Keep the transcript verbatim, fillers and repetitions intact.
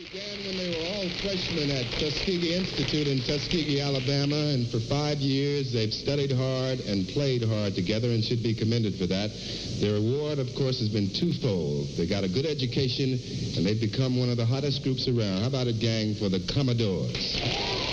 began when they were all freshmen at Tuskegee Institute in Tuskegee, Alabama, and for five years they've studied hard and played hard together and should be commended for that. Their reward, of course, has been twofold. They got a good education, and they've become one of the hottest groups around. How about it, gang, for the Commodores?